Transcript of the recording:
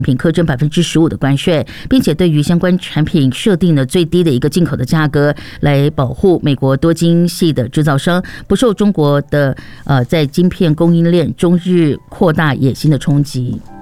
品课征15%的关税，并且对于相关产品设定了最低的一个进口的价格，来保护美国多晶系的制造商不受中国的在晶片供应链中日扩大野心的冲击。